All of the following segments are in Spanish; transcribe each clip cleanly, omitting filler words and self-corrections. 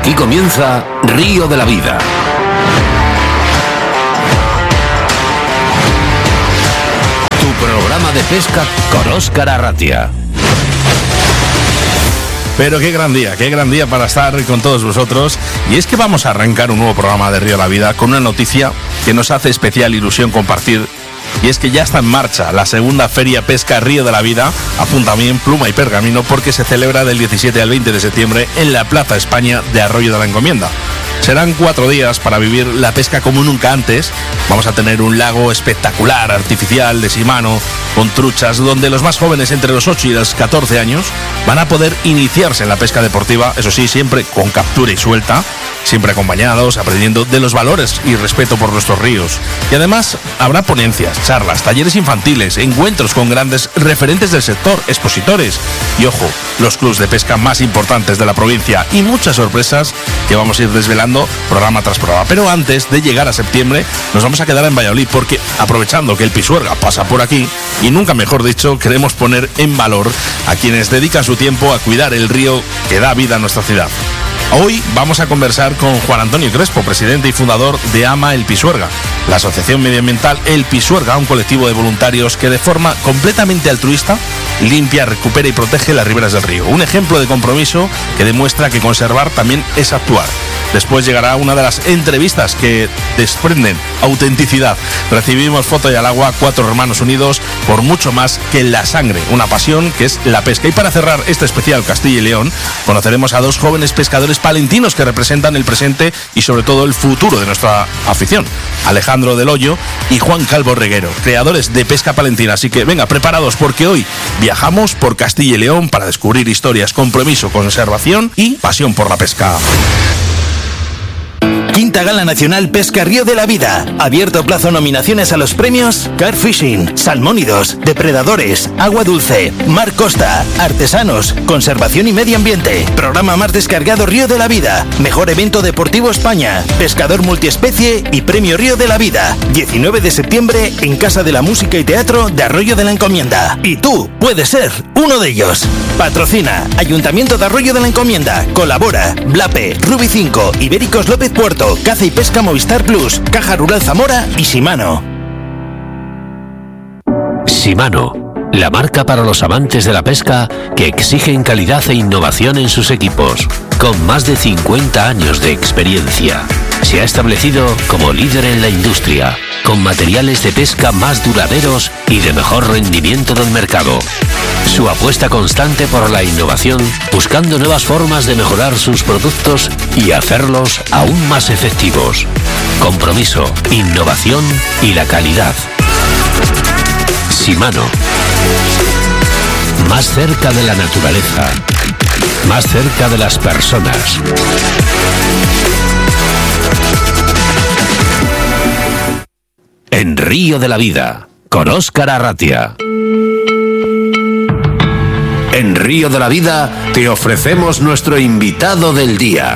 Aquí comienza Río de la Vida. Tu programa de pesca con Óscar Arratia. Pero qué gran día para estar con todos vosotros. Y es que vamos a arrancar un nuevo programa de Río de la Vida con una noticia que nos hace especial ilusión compartir. Y es que ya está en marcha la segunda Feria Pesca Río de la Vida, apunta bien pluma y pergamino, porque se celebra del 17 al 20 de septiembre en la Plaza España de Arroyo de la Encomienda. Serán 4 días para vivir la pesca como nunca antes. Vamos a tener un lago espectacular, artificial, de Shimano, con truchas, donde los más jóvenes entre los 8 y los 14 años van a poder iniciarse en la pesca deportiva, eso sí, siempre con captura y suelta, siempre acompañados, aprendiendo de los valores y respeto por nuestros ríos. Y además habrá ponencias, charlas, talleres infantiles, encuentros con grandes referentes del sector, expositores y, ojo, los clubs de pesca más importantes de la provincia y muchas sorpresas que vamos a ir desvelando programa tras programa. Pero antes de llegar a septiembre nos vamos a quedar en Valladolid, porque aprovechando que el Pisuerga pasa por aquí, y nunca mejor dicho, queremos poner en valor a quienes dedican su tiempo a cuidar el río que da vida a nuestra ciudad. Hoy vamos a conversar con Juan Antonio Crespo, presidente y fundador de AMA El Pisuerga, la asociación medioambiental El Pisuerga, un colectivo de voluntarios que de forma completamente altruista limpia, recupera y protege las riberas del río. Un ejemplo de compromiso que demuestra que conservar también es actuar. Después llegará una de las entrevistas que desprenden autenticidad. Recibimos Foto y al Agua, 4 hermanos unidos por mucho más que la sangre, una pasión que es la pesca. Y para cerrar este especial Castilla y León, conoceremos a 2 jóvenes pescadores palentinos que representan el presente y sobre todo el futuro de nuestra afición: Alejandro del Hoyo y Juan Calvo Reguero, creadores de Pesca Palentina. Así que venga, preparados, porque hoy viajamos por Castilla y León para descubrir historias, compromiso, conservación y pasión por la pesca. Quinta Gala Nacional Pesca Río de la Vida. Abierto plazo nominaciones a los premios Carp Fishing, Salmónidos, Depredadores, Agua Dulce, Mar Costa, Artesanos, Conservación y Medio Ambiente. Programa más descargado Río de la Vida. Mejor evento deportivo España. Pescador multiespecie y Premio Río de la Vida. 19 de septiembre en Casa de la Música y Teatro de Arroyo de la Encomienda. Y tú puedes ser uno de ellos. Patrocina Ayuntamiento de Arroyo de la Encomienda. Colabora Blape, Rubi 5, Ibéricos López Puerto, Caza y Pesca Movistar Plus, Caja Rural Zamora y Shimano. Shimano, la marca para los amantes de la pesca que exigen calidad e innovación en sus equipos. Con más de 50 años de experiencia, se ha establecido como líder en la industria, con materiales de pesca más duraderos y de mejor rendimiento del mercado. Su apuesta constante por la innovación, buscando nuevas formas de mejorar sus productos y hacerlos aún más efectivos. Compromiso, innovación y la calidad. Shimano. Más cerca de la naturaleza. Más cerca de las personas. En Río de la Vida, con Óscar Arratia. En Río de la Vida te ofrecemos nuestro invitado del día.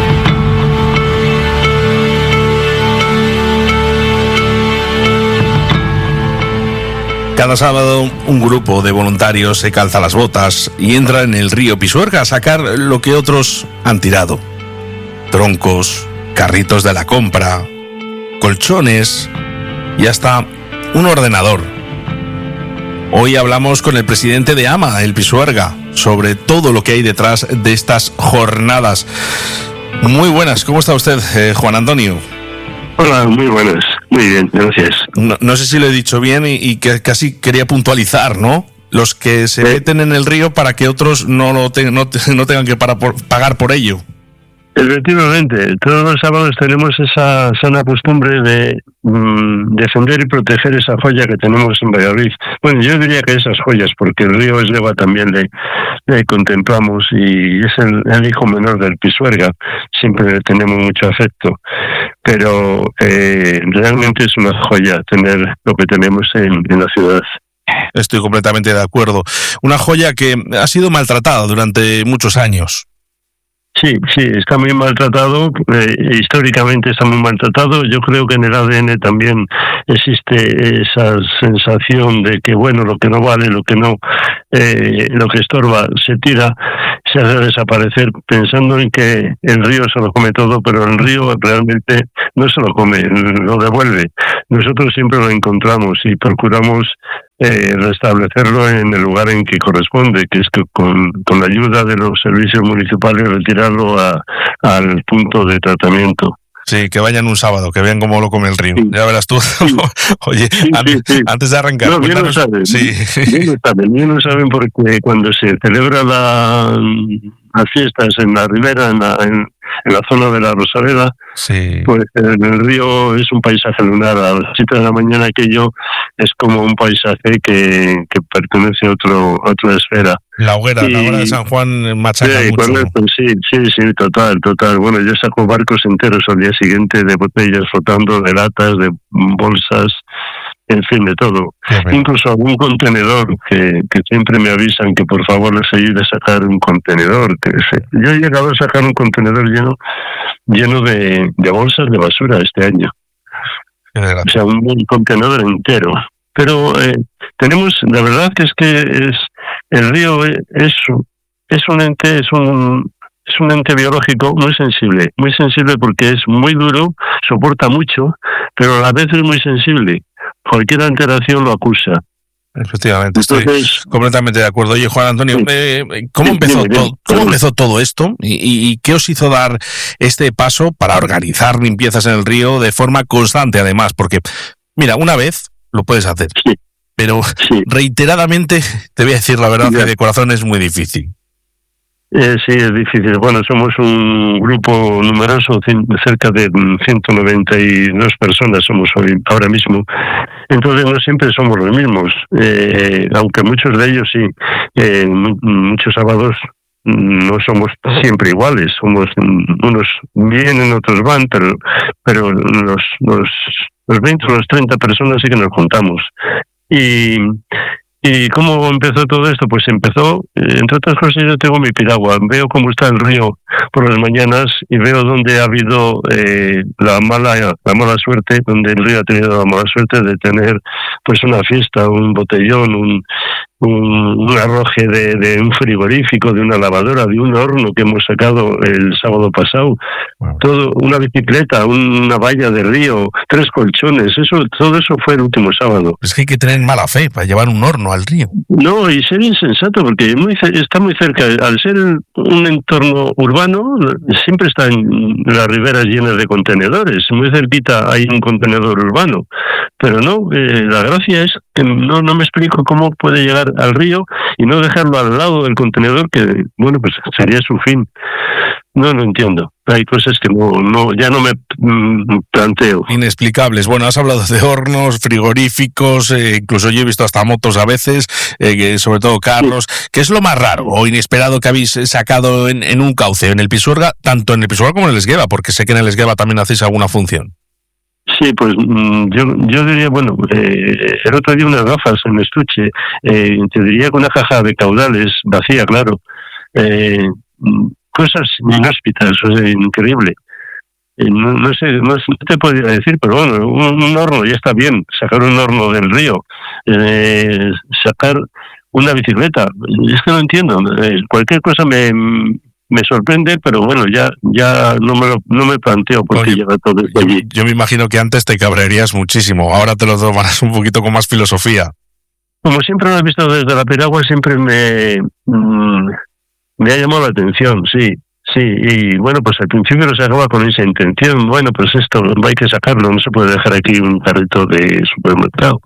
Cada sábado un grupo de voluntarios se calza las botas y entra en el río Pisuerga a sacar lo que otros han tirado: troncos, carritos de la compra, colchones y hasta un ordenador. Hoy hablamos con el presidente de AMA El Pisuerga sobre todo lo que hay detrás de estas jornadas. Muy buenas, ¿cómo está usted, Juan Antonio? Hola, muy buenas, muy bien, gracias. No sé si lo he dicho bien y que casi quería puntualizar, ¿no? Los que se meten en el río para que otros no tengan que pagar por ello. Efectivamente, todos los sábados tenemos esa sana costumbre de defender y proteger esa joya que tenemos en Valladolid. Bueno, yo diría que esas joyas, porque el río Esdeva también le contemplamos y es el hijo menor del Pisuerga. Siempre le tenemos mucho afecto, pero realmente es una joya tener lo que tenemos en la ciudad. Estoy completamente de acuerdo. Una joya que ha sido maltratada durante muchos años. Sí, está muy maltratado, históricamente está muy maltratado. Yo creo que en el ADN también existe esa sensación de que, bueno, lo que no vale, lo que estorba, se tira, se hace desaparecer, pensando en que el río se lo come todo, pero el río realmente no se lo come, lo devuelve. Nosotros siempre lo encontramos y procuramos restablecerlo en el lugar en que corresponde, que es que con la ayuda de los servicios municipales retirarlo al punto de tratamiento. Sí, que vayan un sábado, que vean cómo lo come el río. Sí. Ya verás tú. Sí. Oye, sí, antes de arrancar... No, bien lo saben. Sí. Bien lo saben porque cuando se celebra las fiestas en la ribera, en la zona de la Rosaleda, sí, pues el río es un paisaje lunar. A las 7 de la mañana aquello es como un paisaje que pertenece a otra esfera. La hoguera de San Juan machaca mucho. Correcto, sí, total. Bueno, yo saco barcos enteros al día siguiente de botellas flotando, de latas, de bolsas, en fin, de todo. Incluso algún contenedor que siempre me avisan que por favor les ayude a sacar un contenedor. Yo he llegado a sacar un contenedor lleno de bolsas de basura este año. O sea, un contenedor entero. Pero tenemos, la verdad que el río es un ente biológico muy sensible porque es muy duro, soporta mucho, pero a la vez es muy sensible. Cualquier alteración lo acusa. Efectivamente, estoy completamente de acuerdo. Oye, Juan Antonio, ¿cómo empezó todo esto y qué os hizo dar este paso para organizar limpiezas en el río de forma constante, además? Porque, mira, una vez lo puedes hacer, pero reiteradamente, te voy a decir la verdad, que de corazón es muy difícil. Sí, es difícil. Bueno, somos un grupo numeroso, cerca de 192 personas somos hoy, ahora mismo. Entonces no siempre somos los mismos, aunque muchos de ellos sí. Muchos sábados no somos siempre iguales. Somos unos vienen, otros van, pero los 20 o los 30 personas sí que nos juntamos. ¿Y cómo empezó todo esto? Pues empezó, entre otras cosas, yo tengo mi piragua, veo cómo está el río por las mañanas y veo dónde ha habido la mala suerte, donde el río ha tenido la mala suerte de tener pues una fiesta, un botellón, un arroje de un frigorífico, de una lavadora, de un horno que hemos sacado el sábado pasado, todo, una bicicleta, una valla de río, 3 colchones, todo eso fue el último sábado. Es que hay que tener mala fe para llevar un horno al río. No, y ser insensato, porque está muy cerca. Al ser un entorno urbano, siempre están las riberas llenas de contenedores. Muy cerquita hay un contenedor urbano. Pero no, la gracia es que no me explico cómo puede llegar al río y no dejarlo al lado del contenedor, que, bueno, pues sería su fin. No lo entiendo. Hay cosas que ya no me planteo. Inexplicables. Bueno, has hablado de hornos, frigoríficos, incluso yo he visto hasta motos a veces, sobre todo carros. ¿Qué es lo más raro o inesperado que habéis sacado en un cauce, en el Pisuerga, tanto en el Pisuerga como en el Esgueva? Porque sé que en el Esgueva también hacéis alguna función. Sí, pues yo diría, bueno, el otro día unas gafas en estuche, te diría que una caja de caudales vacía, claro. Cosas inhóspitas, o sea, increíble. No sé, no te podría decir, pero bueno, un horno ya está bien, sacar un horno del río, sacar una bicicleta, es que no entiendo, cualquier cosa me sorprende, pero bueno, ya no me planteo por qué llega todo esto allí. Yo me imagino que antes te cabrearías muchísimo, ahora te lo tomarás un poquito con más filosofía. Como siempre lo he visto desde la piragua, siempre me ha llamado la atención, sí, y bueno, pues al principio lo sacaba con esa intención, bueno, pues esto hay que sacarlo, no se puede dejar aquí un carrito de supermercado.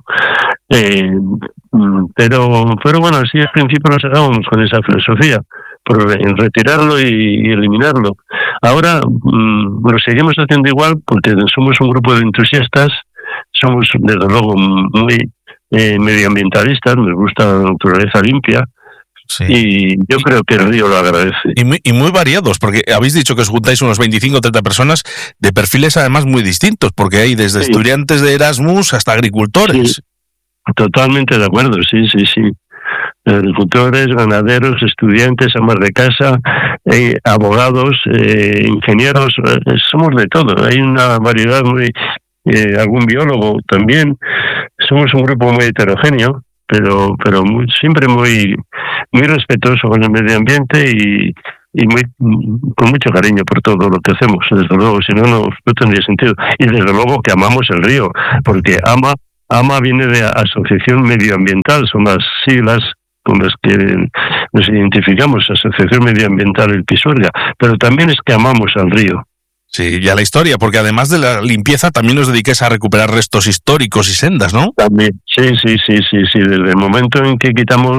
Pero bueno, así al principio lo sacábamos con esa filosofía, por retirarlo y eliminarlo. Ahora lo seguimos haciendo igual porque somos un grupo de entusiastas, somos desde luego muy medioambientalistas, nos gusta la naturaleza limpia. Sí. Y yo creo que el río lo agradece. Y muy variados, porque habéis dicho que os juntáis unos 25 o 30 personas de perfiles además muy distintos, porque hay desde estudiantes de Erasmus hasta agricultores. Sí, totalmente de acuerdo, sí. agricultores, ganaderos, estudiantes, amas de casa, abogados, ingenieros, somos de todo. Hay una variedad muy... algún biólogo también. Somos un grupo muy heterogéneo, pero siempre muy respetuoso con el medio ambiente y con mucho cariño por todo lo que hacemos, desde luego, si no tendría sentido. Y desde luego que amamos el río, porque AMA viene de Asociación Medioambiental, son las siglas con las que nos identificamos, Asociación Medioambiental El Pisuerga, pero también es que amamos al río. Sí, ya la historia, porque además de la limpieza también os dediquéis a recuperar restos históricos y sendas, ¿no? También, sí, desde el momento en que quitamos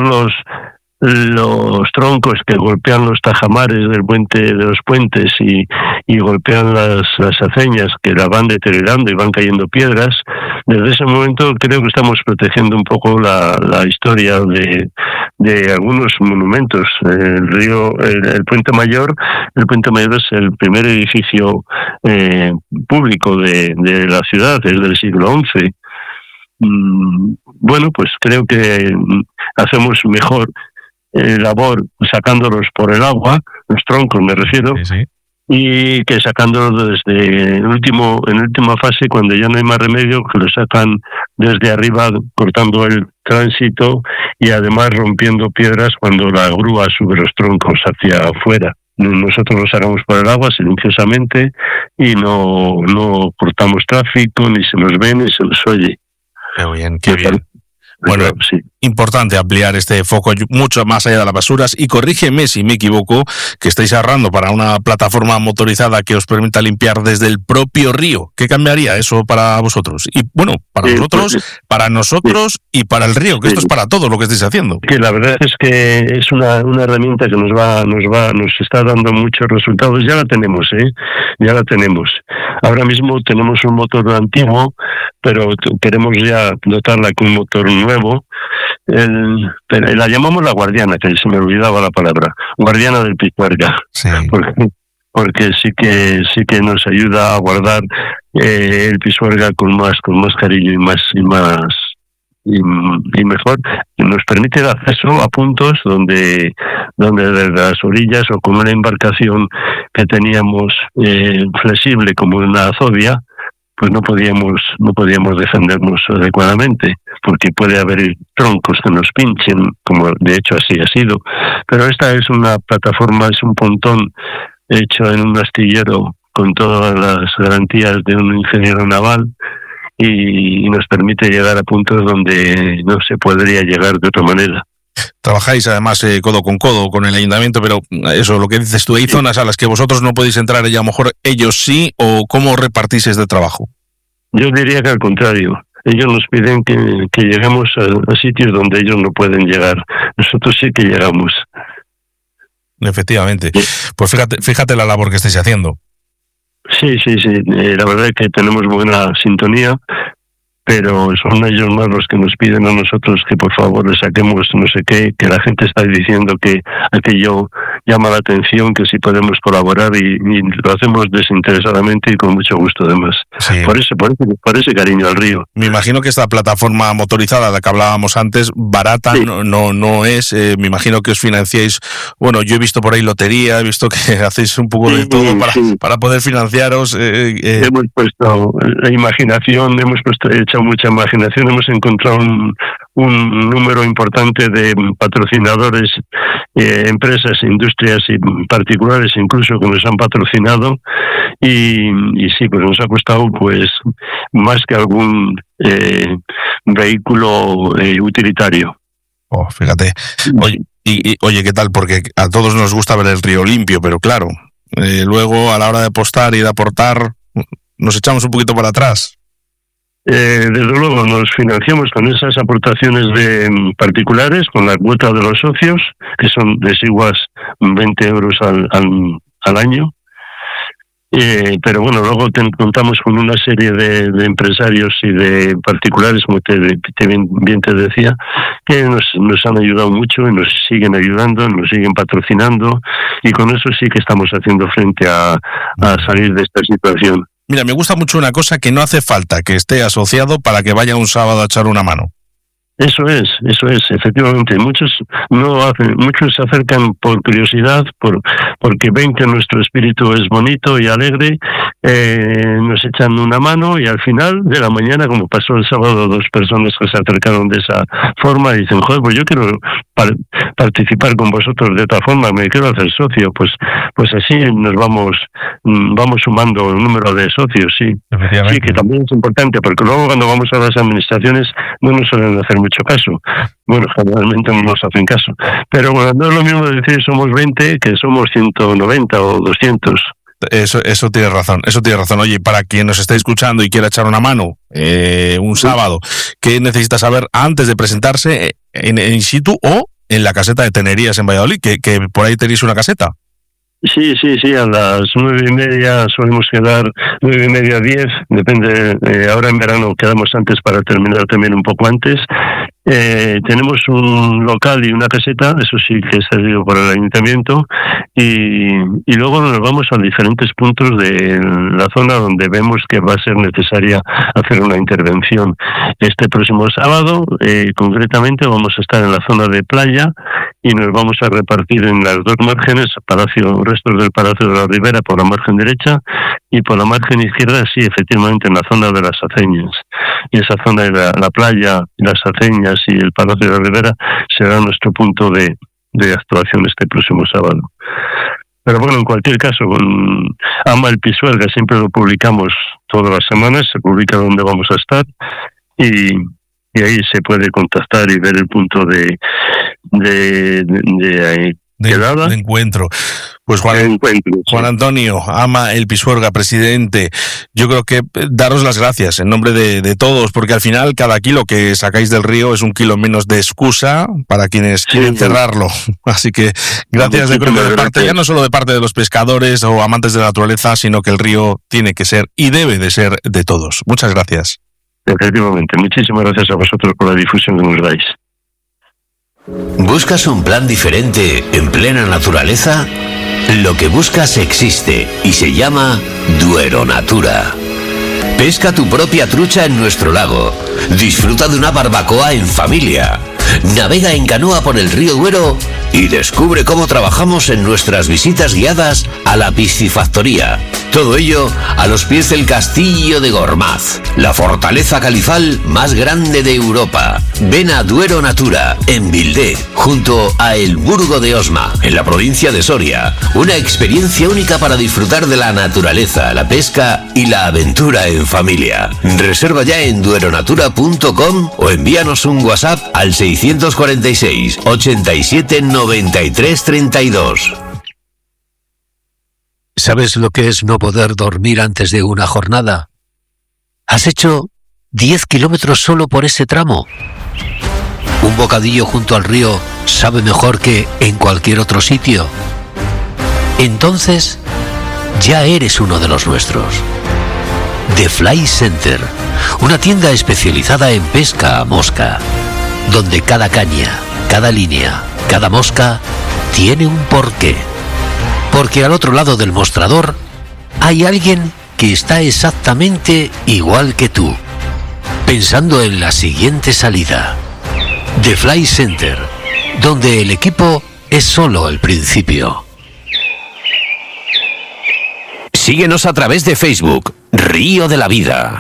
los troncos que golpean los tajamares de los puentes y golpean las aceñas que la van deteriorando y van cayendo piedras, desde ese momento creo que estamos protegiendo un poco la historia de algunos monumentos. El río, el Puente Mayor es el primer edificio público de la ciudad, es del siglo XI. Bueno, pues creo que hacemos mejor labor sacándolos por el agua, los troncos me refiero, sí. Y que sacándolos desde en última fase, cuando ya no hay más remedio, que lo sacan desde arriba, cortando el tránsito y además rompiendo piedras cuando la grúa sube los troncos hacia afuera. Nosotros los sacamos por el agua silenciosamente y no cortamos tráfico, ni se nos ve ni se nos oye. Qué bien. Bueno, sí. Importante ampliar este foco mucho más allá de las basuras, y corrígeme si me equivoco, que estáis ahorrando para una plataforma motorizada que os permita limpiar desde el propio río. ¿Qué cambiaría eso para vosotros? Y bueno, para nosotros y para el río, que esto es para todo lo que estáis haciendo. Que la verdad es que es una herramienta que nos está dando muchos resultados. Ya la tenemos, ya la tenemos. Ahora mismo tenemos un motor antiguo, pero queremos ya dotarla con un motor nuevo. La llamamos la guardiana, que se me olvidaba la palabra, guardiana del Pisuerga, sí. Porque sí que nos ayuda a guardar el Pisuerga con más cariño y mejor. Nos permite el acceso a puntos donde desde las orillas o con una embarcación que teníamos flexible como una azobia, pues no podíamos defendernos adecuadamente, porque puede haber troncos que nos pinchen, como de hecho así ha sido. Pero esta es una plataforma, es un pontón hecho en un astillero con todas las garantías de un ingeniero naval y nos permite llegar a puntos donde no se podría llegar de otra manera. Trabajáis además codo con codo con el ayuntamiento, pero eso, lo que dices tú, ¿hay zonas a las que vosotros no podéis entrar y a lo mejor ellos sí, o cómo repartís este trabajo? Yo diría que al contrario. Ellos nos piden que lleguemos a sitios donde ellos no pueden llegar. Nosotros sí que llegamos. Efectivamente. Pues fíjate la labor que estáis haciendo. Sí. La verdad es que tenemos buena sintonía, pero son ellos más los que nos piden a nosotros que por favor les saquemos no sé qué, que la gente está diciendo que aquello llama la atención, que si podemos colaborar y lo hacemos desinteresadamente y con mucho gusto además. Sí. Por ese cariño al río. Me imagino que esta plataforma motorizada de la que hablábamos antes, barata sí. no es, me imagino que os financiáis, bueno, yo he visto por ahí lotería, he visto que hacéis un poco de todo para poder financiaros. Hemos puesto la imaginación, hecho mucha imaginación, hemos encontrado un número importante de patrocinadores, empresas, industrias y particulares incluso que nos han patrocinado y sí, pues nos ha costado pues más que algún vehículo utilitario. Oh, fíjate. Oye, ¿qué tal? Porque a todos nos gusta ver el río limpio, pero claro, luego a la hora de apostar y de aportar nos echamos un poquito para atrás. Desde luego nos financiamos con esas aportaciones de particulares, con la cuota de los socios, que son desiguas 20 euros al año. Pero bueno, luego contamos con una serie de empresarios y de particulares, como bien te decía, que nos han ayudado mucho y nos siguen ayudando, nos siguen patrocinando, y con eso sí que estamos haciendo frente a salir de esta situación. Mira, me gusta mucho una cosa, que no hace falta que esté asociado para que vaya un sábado a echar una mano. Eso es, efectivamente. Muchos no hacen, muchos se acercan por curiosidad, porque ven que nuestro espíritu es bonito y alegre, nos echan una mano y al final de la mañana, como pasó el sábado, 2 personas que se acercaron de esa forma y dicen, joder, pues yo quiero participar con vosotros de esta forma, me quiero hacer socio, pues así nos vamos sumando el número de socios, sí. Sí, que también es importante, porque luego cuando vamos a las administraciones no nos suelen hacer mucho caso. Bueno, generalmente no nos hacen caso. Pero bueno, no es lo mismo decir somos 20 que somos 190 o 200. Eso tiene razón, Oye, para quien nos esté escuchando y quiera echar una mano un sábado, ¿qué necesita saber antes de presentarse en situ o en la caseta de Tenerías en Valladolid? Que por ahí tenéis una caseta. Sí, a las 9:30 solemos quedar, 9:30, 10, depende, ahora en verano quedamos antes para terminar también un poco antes. Tenemos un local y una caseta, eso sí que es cedido por el ayuntamiento, y luego nos vamos a diferentes puntos de la zona donde vemos que va a ser necesaria hacer una intervención. Este próximo sábado, concretamente, vamos a estar en la zona de playa y nos vamos a repartir en las 2 márgenes, restos del Palacio de la Ribera por la margen derecha y por la margen izquierda, sí, efectivamente, en la zona de las Aceñas. Y esa zona de la playa, las Aceñas y el Palacio de la Ribera será nuestro punto de actuación este próximo sábado. Pero bueno, en cualquier caso, con Ama el Pisuerga siempre lo publicamos todas las semanas, se publica donde vamos a estar y ahí se puede contactar y ver el punto de encuentro. Pues Juan Antonio Ama el Pisuerga, presidente, yo creo que daros las gracias en nombre de todos, porque al final cada kilo que sacáis del río es un kilo menos de excusa para quienes quieren cerrarlo. Así que gracias, yo creo que de parte, ya no solo de parte de los pescadores o amantes de la naturaleza, sino que el río tiene que ser y debe de ser de todos. Muchas gracias. Efectivamente, muchísimas gracias a vosotros por la difusión que nos dais. ¿Buscas un plan diferente en plena naturaleza? Lo que buscas existe y se llama Duero Natura. Pesca tu propia trucha en nuestro lago. Disfruta de una barbacoa en familia. Navega en canoa por el río Duero y descubre cómo trabajamos en nuestras visitas guiadas a la piscifactoría. Todo ello a los pies del Castillo de Gormaz, la fortaleza califal más grande de Europa. Ven a Duero Natura, en Vildé, junto a El Burgo de Osma, en la provincia de Soria. Una experiencia única para disfrutar de la naturaleza, la pesca y la aventura en familia. Reserva ya en dueronatura.com o envíanos un WhatsApp al 646 87 93 32. ¿Sabes lo que es no poder dormir antes de una jornada? ¿Has hecho 10 kilómetros solo por ese tramo? ¿Un bocadillo junto al río sabe mejor que en cualquier otro sitio? Entonces, ya eres uno de los nuestros. The Fly Center, una tienda especializada en pesca a mosca, donde cada caña, cada línea, cada mosca tiene un porqué. Porque al otro lado del mostrador hay alguien que está exactamente igual que tú, pensando en la siguiente salida. The Fly Center, donde el equipo es solo el principio. Síguenos a través de Facebook, Río de la Vida.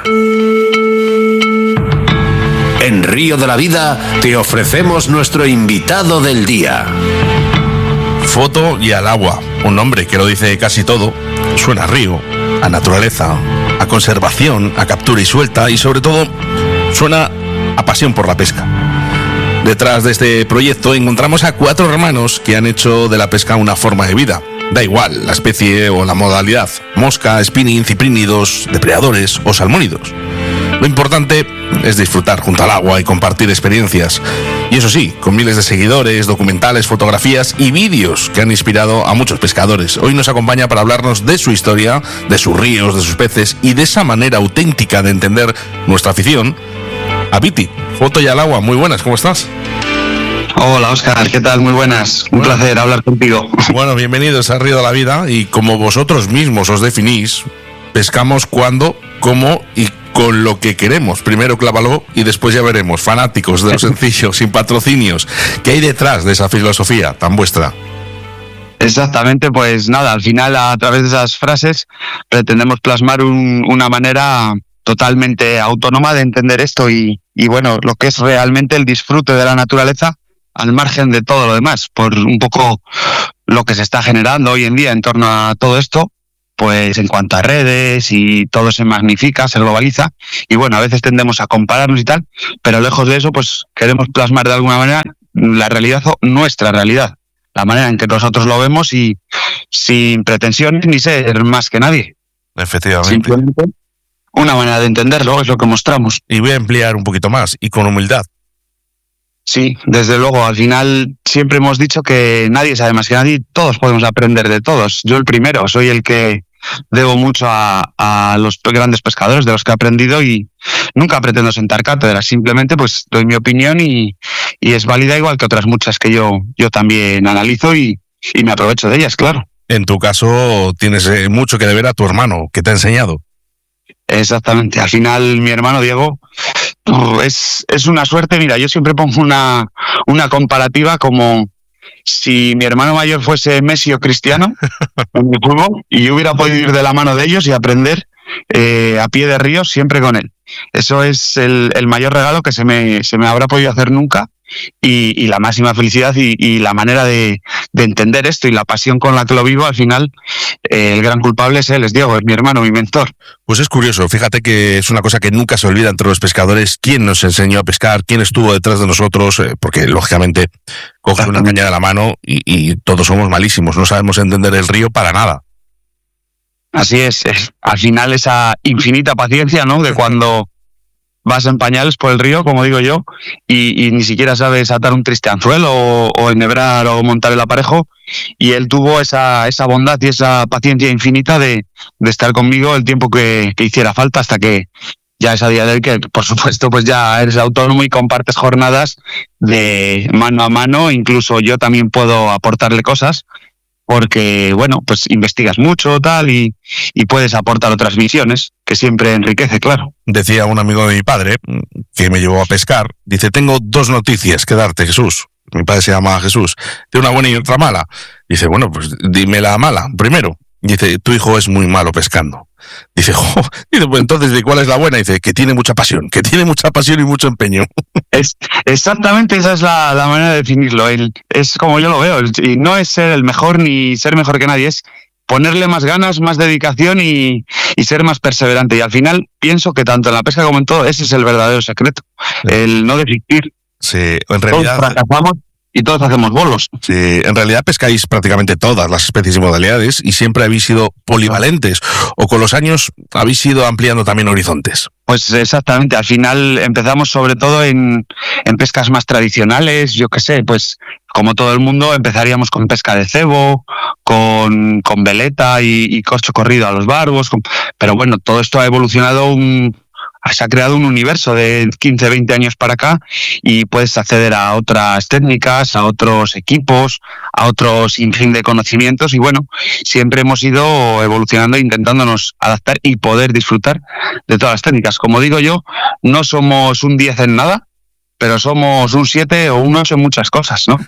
En Río de la Vida te ofrecemos nuestro invitado del día. Foto y al agua, un nombre que lo dice casi todo. Suena a río, a naturaleza, a conservación, a captura y suelta y sobre todo suena a pasión por la pesca. Detrás de este proyecto encontramos a 4 hermanos que han hecho de la pesca una forma de vida. Da igual la especie o la modalidad, mosca, spinning, ciprínidos, depredadores o salmónidos. Lo importante es disfrutar junto al agua y compartir experiencias. Y eso sí, con miles de seguidores, documentales, fotografías y vídeos que han inspirado a muchos pescadores. Hoy nos acompaña para hablarnos de su historia, de sus ríos, de sus peces y de esa manera auténtica de entender nuestra afición. A Viti, Foto y al agua, muy buenas, ¿cómo estás? Hola Óscar, ¿qué tal? Muy buenas, un placer hablar contigo. Bueno, bienvenidos a Río de la Vida y como vosotros mismos os definís, pescamos cuándo, cómo y con lo que queremos. Primero clávalo y después ya veremos. Fanáticos de lo sencillo, sin patrocinios. ¿Qué hay detrás de esa filosofía tan vuestra? Exactamente, pues nada, al final a través de esas frases pretendemos plasmar una manera totalmente autónoma de entender esto y bueno, lo que es realmente el disfrute de la naturaleza al margen de todo lo demás, por un poco lo que se está generando hoy en día en torno a todo esto, pues en cuanto a redes y todo se magnifica, se globaliza y bueno, a veces tendemos a compararnos y tal, pero lejos de eso pues queremos plasmar de alguna manera la realidad o nuestra realidad, la manera en que nosotros lo vemos y sin pretensiones ni ser más que nadie. Efectivamente. Simplemente una manera de entenderlo es lo que mostramos. Y voy a ampliar un poquito más, y con humildad. Sí, desde luego, al final siempre hemos dicho que nadie sabe más que nadie, todos podemos aprender de todos. Yo el primero, soy el que debo mucho a los grandes pescadores de los que he aprendido y nunca pretendo sentar cátedra, simplemente pues doy mi opinión y es válida igual que otras muchas que yo también analizo y me aprovecho de ellas, claro. En tu caso tienes mucho que deber a tu hermano, que te ha enseñado. Exactamente, al final mi hermano Diego es una suerte. Mira, yo siempre pongo una comparativa como si mi hermano mayor fuese Messi o Cristiano en el fútbol y yo hubiera podido ir de la mano de ellos y aprender a pie de río siempre con él. Eso es el mayor regalo que se me habrá podido hacer nunca y la máxima felicidad y la manera de entender esto y la pasión con la que lo vivo. Al final el gran culpable es él, es Diego, es mi hermano, mi mentor. Pues es curioso, fíjate que es una cosa que nunca se olvida entre los pescadores, quién nos enseñó a pescar, quién estuvo detrás de nosotros, porque lógicamente coges una caña de la mano y todos somos malísimos, no sabemos entender el río para nada. Así es al final esa infinita paciencia, ¿no? De cuando vas en pañales por el río, como digo yo, y ni siquiera sabes atar un triste anzuelo o enhebrar o montar el aparejo, y él tuvo esa bondad y esa paciencia infinita de estar conmigo el tiempo que hiciera falta, hasta que ya es a día de hoy que, por supuesto, pues ya eres autónomo y compartes jornadas de mano a mano. Incluso yo también puedo aportarle cosas, porque, bueno, pues investigas mucho, tal, y puedes aportar otras visiones, que siempre enriquece, claro. Decía un amigo de mi padre, que me llevó a pescar, dice, tengo 2 noticias que darte, Jesús. Mi padre se llama Jesús. Tiene una buena y otra mala. Dice, bueno, pues dime la mala primero. Dice, tu hijo es muy malo pescando. Dice, dice, pues entonces, ¿de cuál es la buena? Dice, que tiene mucha pasión y mucho empeño. Exactamente, esa es la manera de definirlo. Es como yo lo veo, y no es ser el mejor ni ser mejor que nadie, es ponerle más ganas, más dedicación y ser más perseverante. Y al final pienso que tanto en la pesca como en todo, ese es el verdadero secreto, el no desistir. Sí, en realidad todos fracasamos y todos hacemos bolos. Sí, en realidad pescáis prácticamente todas las especies y modalidades y siempre habéis sido polivalentes, o con los años habéis ido ampliando también horizontes. Pues exactamente, al final empezamos sobre todo en pescas más tradicionales, yo qué sé, pues como todo el mundo empezaríamos con pesca de cebo, con veleta y corcho corrido a los barbos, pero bueno, todo esto ha evolucionado se ha creado un universo de 15, 20 años para acá y puedes acceder a otras técnicas, a otros equipos, a otros sinfín de conocimientos y bueno, siempre hemos ido evolucionando e intentándonos adaptar y poder disfrutar de todas las técnicas. Como digo yo, no somos un 10 en nada, pero somos un 7 o un 8 en muchas cosas, ¿no?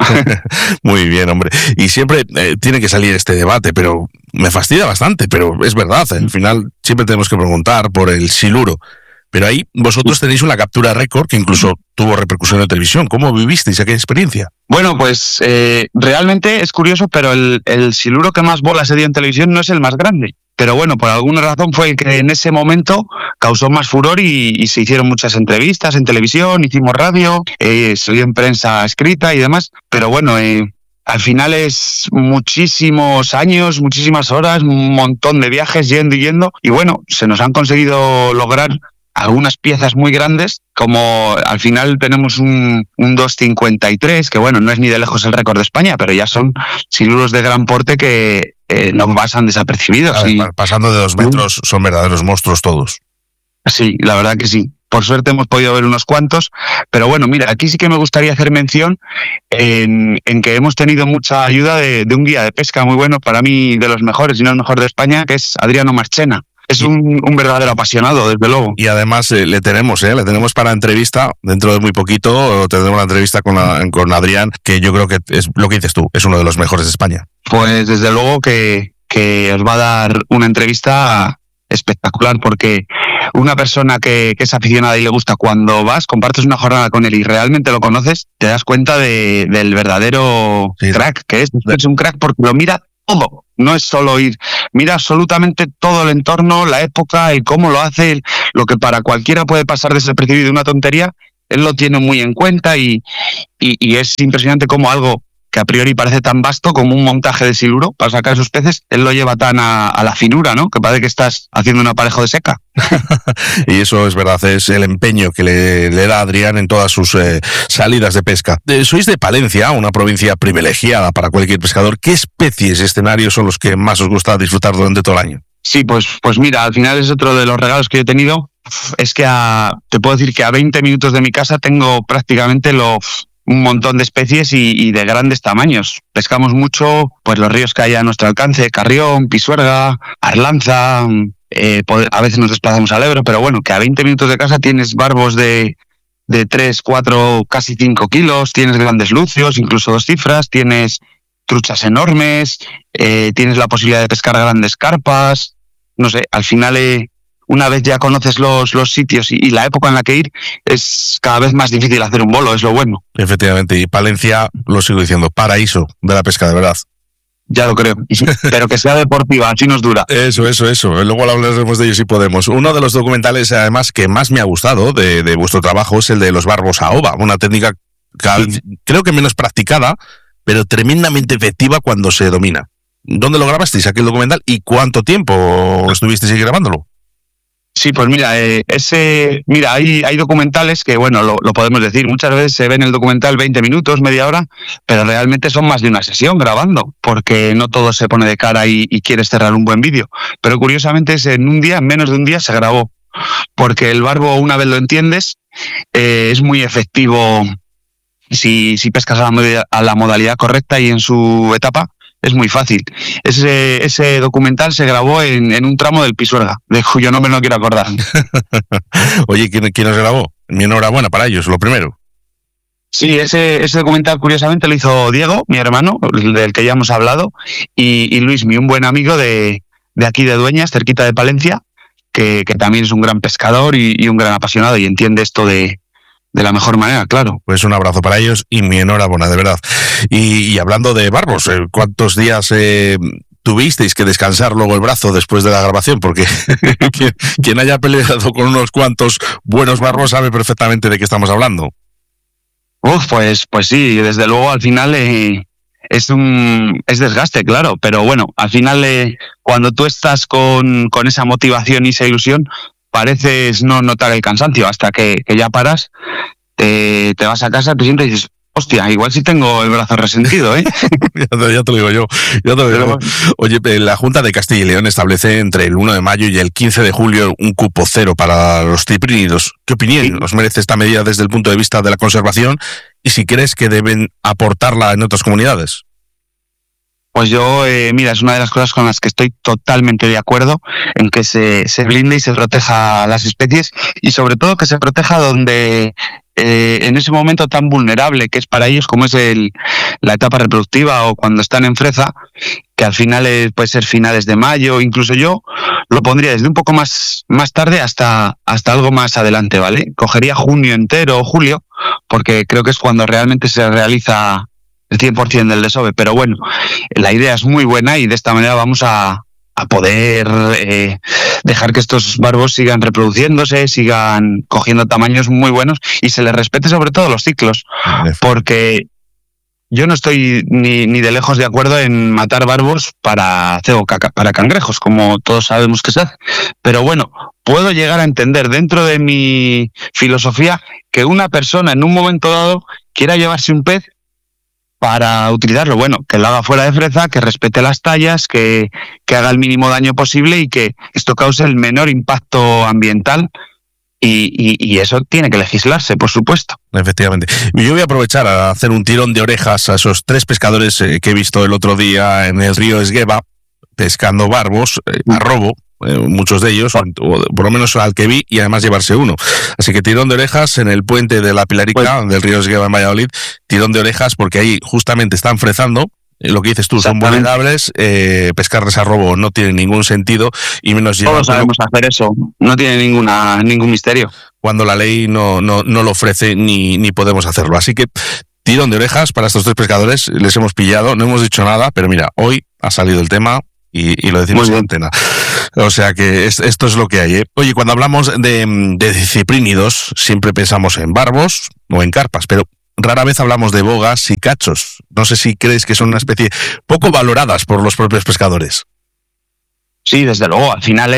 Muy bien, hombre. Y siempre tiene que salir este debate, pero me fastidia bastante, pero es verdad, al final siempre tenemos que preguntar por el siluro. Pero ahí vosotros tenéis una captura récord que incluso tuvo repercusión en televisión. ¿Cómo vivisteis aquella experiencia? Bueno, pues realmente es curioso, pero el siluro que más bola se dio en televisión no es el más grande. Pero bueno, por alguna razón fue el que en ese momento causó más furor y se hicieron muchas entrevistas en televisión, hicimos radio, salió en prensa escrita y demás. Pero bueno, al final es muchísimos años, muchísimas horas, un montón de viajes yendo y yendo. Y bueno, se nos han conseguido lograr algunas piezas muy grandes, como al final tenemos un 2.53, que bueno, no es ni de lejos el récord de España, pero ya son siluros de gran porte que no pasan desapercibidos. Pasando de 2 metros son verdaderos monstruos todos. Sí, la verdad que sí. Por suerte hemos podido ver unos cuantos, pero bueno, mira, aquí sí que me gustaría hacer mención en que hemos tenido mucha ayuda de un guía de pesca muy bueno, para mí de los mejores, y no el mejor de España, que es Adriano Marchena. Es un verdadero apasionado, desde luego. Y además le tenemos para entrevista, dentro de muy poquito tendremos la entrevista con Adrián, que yo creo que es lo que dices tú, es uno de los mejores de España. Pues desde luego que os va a dar una entrevista espectacular, porque una persona que es aficionada y le gusta, cuando vas, compartes una jornada con él y realmente lo conoces, te das cuenta del verdadero crack que es. Es un crack porque lo mira todo, no es solo ir, mira absolutamente todo el entorno, la época, el cómo lo hace, lo que para cualquiera puede pasar desapercibido, una tontería, él lo tiene muy en cuenta y es impresionante cómo algo que a priori parece tan vasto como un montaje de siluro para sacar esos peces, él lo lleva tan a la finura, ¿no? Que parece que estás haciendo un aparejo de seca. Y eso es verdad, es el empeño que le da Adrián en todas sus salidas de pesca. Sois de Palencia, una provincia privilegiada para cualquier pescador. ¿Qué especies y escenarios son los que más os gusta disfrutar durante todo el año? Sí, pues mira, al final es otro de los regalos que yo he tenido. Es que te puedo decir que a 20 minutos de mi casa tengo prácticamente un montón de especies y de grandes tamaños. Pescamos mucho, pues los ríos que hay a nuestro alcance, Carrión, Pisuerga, Arlanza, a veces nos desplazamos al Ebro, pero bueno, que a 20 minutos de casa tienes barbos de 3, 4, casi 5 kilos, tienes grandes lucios, incluso 2 cifras, tienes truchas enormes, tienes la posibilidad de pescar grandes carpas, no sé, al final una vez ya conoces los sitios y la época en la que ir, es cada vez más difícil hacer un bolo, es lo bueno. Efectivamente, y Palencia, lo sigo diciendo, paraíso de la pesca, de verdad. Ya lo creo, pero que sea deportiva, así nos dura. Eso. Luego hablaremos de ello si podemos. Uno de los documentales, además, que más me ha gustado de vuestro trabajo es el de los barbos a ova, una técnica creo que menos practicada, pero tremendamente efectiva cuando se domina. ¿Dónde lo grabasteis aquel documental y cuánto tiempo estuvisteis ahí grabándolo? Sí, pues mira, hay documentales que, bueno, lo podemos decir, muchas veces se ve en el documental 20 minutos, media hora, pero realmente son más de una sesión grabando, porque no todo se pone de cara y quieres cerrar un buen vídeo. Pero curiosamente en menos de un día se grabó, porque el barbo, una vez lo entiendes, es muy efectivo si pescas a la modalidad correcta y en su etapa. Es muy fácil. Ese documental se grabó en un tramo del Pisuerga, de cuyo nombre no quiero acordar. Oye, ¿quién os grabó? Mi enhorabuena para ellos, lo primero. Sí, ese documental curiosamente lo hizo Diego, mi hermano, del que ya hemos hablado, y Luismi, un buen amigo de aquí de Dueñas, cerquita de Palencia, que también es un gran pescador y un gran apasionado y entiende esto de la mejor manera, claro. Pues un abrazo para ellos y mi enhorabuena, de verdad. Y hablando de barbos, ¿cuántos días tuvisteis que descansar luego el brazo después de la grabación? Porque quien haya peleado con unos cuantos buenos barbos sabe perfectamente de qué estamos hablando. Pues sí, desde luego al final es desgaste, claro, pero bueno, al final cuando tú estás con esa motivación y esa ilusión, pareces no notar el cansancio hasta que ya paras, te vas a casa, te sientes y dices, hostia, igual sí tengo el brazo resentido, ¿eh? Ya te lo digo yo. Oye, la Junta de Castilla y León establece entre el 1 de mayo y el 15 de julio un cupo cero para los ciprínidos. ¿Qué opinión os merece esta medida desde el punto de vista de la conservación y si crees que deben aportarla en otras comunidades? Pues yo, mira, es una de las cosas con las que estoy totalmente de acuerdo, en que se blinde y se proteja las especies y sobre todo que se proteja donde en ese momento tan vulnerable que es para ellos, como es la etapa reproductiva o cuando están en freza, que al final puede ser finales de mayo, incluso yo lo pondría desde un poco más tarde hasta algo más adelante, ¿vale? Cogería junio entero o julio, porque creo que es cuando realmente se realiza el 100% del desove, pero bueno, la idea es muy buena y de esta manera vamos a poder dejar que estos barbos sigan reproduciéndose, sigan cogiendo tamaños muy buenos y se les respete sobre todo los ciclos, porque yo no estoy ni de lejos de acuerdo en matar barbos para cebo, para cangrejos, como todos sabemos que se hace, pero bueno, puedo llegar a entender dentro de mi filosofía que una persona en un momento dado quiera llevarse un pez para utilizarlo, bueno, que lo haga fuera de freza, que respete las tallas, que haga el mínimo daño posible y que esto cause el menor impacto ambiental y eso tiene que legislarse, por supuesto. Efectivamente. Yo voy a aprovechar a hacer un tirón de orejas a esos 3 pescadores que he visto el otro día en el río Esgueva pescando barbos a robo. muchos de ellos, o por lo menos al que vi, y además llevarse uno. Así que tirón de orejas en el puente de la Pilarica, del río Esgueva en Valladolid, tirón de orejas porque ahí justamente están frezando. Lo que dices tú, son vulnerables, pescarles a robo no tiene ningún sentido, y menos todos sabemos hacer eso, no tiene ningún misterio. Cuando la ley no lo ofrece ni podemos hacerlo. Así que tirón de orejas para estos 3 pescadores, les hemos pillado, no hemos dicho nada, pero mira, hoy ha salido el tema y lo decimos en antena. O sea que esto es lo que hay, ¿eh? Oye, cuando hablamos de ciprínidos, siempre pensamos en barbos o en carpas, pero rara vez hablamos de bogas y cachos. No sé si crees que son una especie poco valoradas por los propios pescadores. Sí, desde luego. Al final,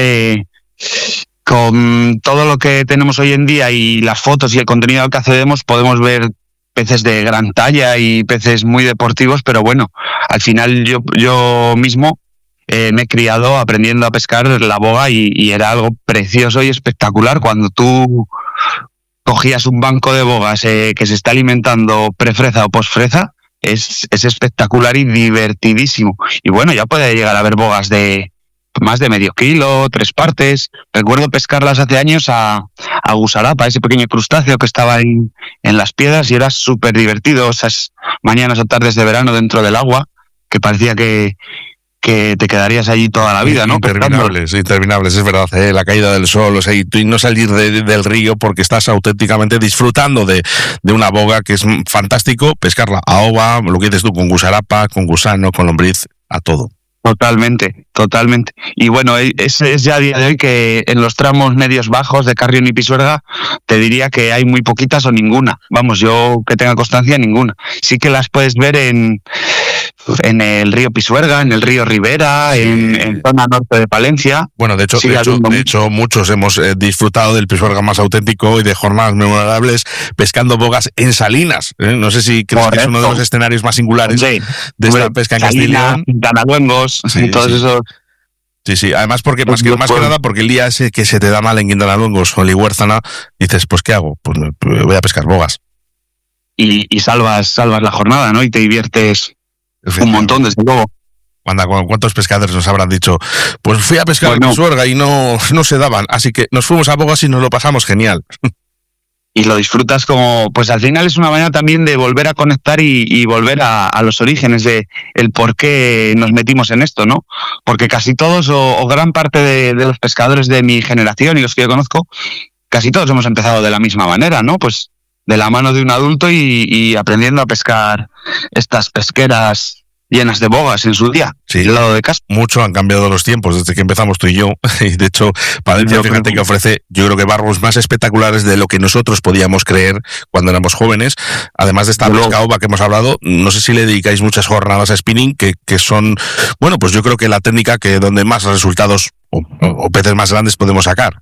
con todo lo que tenemos hoy en día y las fotos y el contenido al que accedemos, podemos ver peces de gran talla y peces muy deportivos, pero bueno, al final yo mismo me he criado aprendiendo a pescar la boga y era algo precioso y espectacular cuando tú cogías un banco de bogas que se está alimentando prefreza o posfreza. Es espectacular y divertidísimo. Y bueno, ya puede llegar a haber bogas de más de medio kilo, 3 partes. Recuerdo pescarlas hace años a gusarapa, ese pequeño crustáceo que estaba en las piedras, y era súper divertido esas mañanas o tardes de verano dentro del agua, que parecía que te quedarías allí toda la vida, ¿no? Interminables, es verdad, la caída del sol, o sea, y no salir del río porque estás auténticamente disfrutando de una boga, que es fantástico, pescarla a ova, lo que dices tú, con gusarapa, con gusano, con lombriz, a todo. Totalmente. Y bueno, es ya a día de hoy que en los tramos medios bajos de Carrión y Pisuerga te diría que hay muy poquitas o ninguna. Vamos, yo que tenga constancia, ninguna. Sí que las puedes ver en el río Pisuerga, en el río Ribera, en zona norte de Palencia. Bueno, de hecho muchos hemos disfrutado del Pisuerga más auténtico y de jornadas memorables pescando bogas en Salinas. No sé si crees que es uno de los escenarios más singulares de esta pesca en Castilla. Quintanaduengos, todos esos. Sí, además porque más que nada porque el día ese que se te da mal en Quintanaduengos o en Lihuérzana, dices, pues ¿qué hago? Pues voy a pescar bogas. Y salvas la jornada, ¿no? Y te diviertes un montón, desde luego. ¿Cuántos pescadores nos habrán dicho? Pues fui a pescar en Pisuerga y no se daban, así que nos fuimos a bogas y nos lo pasamos genial. Y lo disfrutas como, pues al final es una manera también de volver a conectar y volver a los orígenes de el por qué nos metimos en esto, ¿no? Porque casi todos o gran parte de los pescadores de mi generación y los que yo conozco, casi todos hemos empezado de la misma manera, ¿no? Pues de la mano de un adulto y aprendiendo a pescar estas pesqueras llenas de bogas en su día, sí, del lado de casa. Mucho han cambiado los tiempos desde que empezamos tú y yo, y de hecho Palencia, fíjate que ofrece, yo creo que barbos más espectaculares de lo que nosotros podíamos creer cuando éramos jóvenes, además de esta pesca ova que hemos hablado. No sé si le dedicáis muchas jornadas a spinning, que son, bueno, pues yo creo que la técnica que donde más resultados o peces más grandes podemos sacar.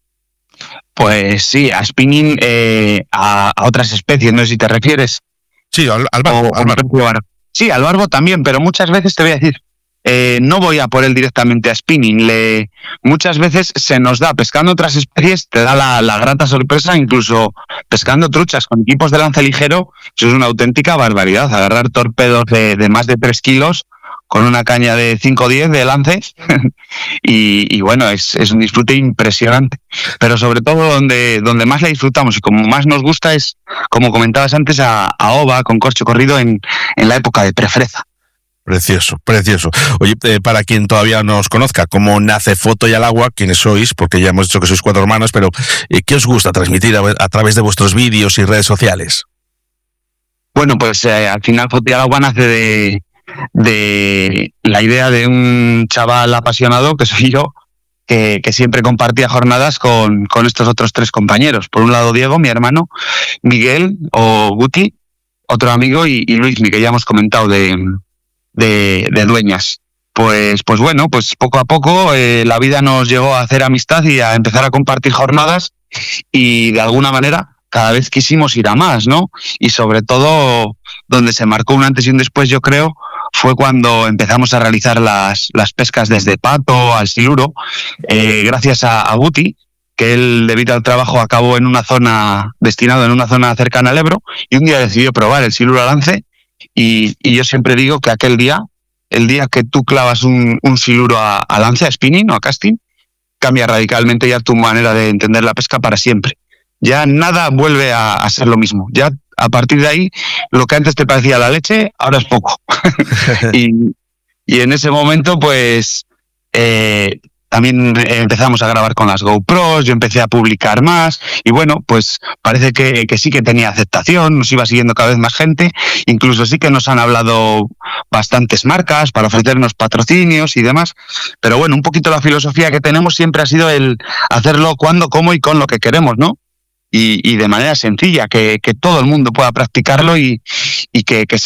Pues sí, a spinning, a otras especies, no sé si te refieres. Sí, al barbo. Sí, al barbo también, pero muchas veces te voy a decir, no voy a por él directamente a spinning. Muchas veces se nos da, pescando otras especies, te da la grata sorpresa, incluso pescando truchas con equipos de lance ligero, eso es una auténtica barbaridad. Agarrar torpedos de más de 3 kilos con una caña de 5 o 10 de lance y bueno, es un disfrute impresionante. Pero sobre todo donde más la disfrutamos y como más nos gusta es, como comentabas antes, a ova con corcho corrido en la época de prefreza. Precioso. Oye, para quien todavía no os conozca, ¿cómo nace Foto y al Agua? ¿Quiénes sois? Porque ya hemos dicho que sois 4 hermanos, pero ¿qué os gusta transmitir a través de vuestros vídeos y redes sociales? Bueno, pues al final Foto y al Agua nace de la idea de un chaval apasionado, que soy yo, que siempre compartía jornadas con estos otros 3 compañeros. Por un lado Diego, mi hermano, Miguel o Guti, otro amigo, y Luismi, que ya hemos comentado de Dueñas. Pues bueno, pues poco a poco la vida nos llevó a hacer amistad y a empezar a compartir jornadas, y de alguna manera cada vez quisimos ir a más, ¿no? Y sobre todo donde se marcó un antes y un después, yo creo, fue cuando empezamos a realizar las pescas desde pato al siluro, gracias a Guti, que él, debido al trabajo, acabó destinado en una zona cercana al Ebro, y un día decidió probar el siluro a lance, y yo siempre digo que aquel día, el día que tú clavas un siluro a lance, a spinning o a casting, cambia radicalmente ya tu manera de entender la pesca para siempre. Ya nada vuelve a ser lo mismo. Ya a partir de ahí, lo que antes te parecía la leche, ahora es poco. y en ese momento, pues, también empezamos a grabar con las GoPros, yo empecé a publicar más y bueno, pues parece que sí que tenía aceptación, nos iba siguiendo cada vez más gente, incluso sí que nos han hablado bastantes marcas para ofrecernos patrocinios y demás, pero bueno, un poquito la filosofía que tenemos siempre ha sido el hacerlo cuando, cómo y con lo que queremos, ¿no? Y de manera sencilla, que todo el mundo pueda practicarlo y que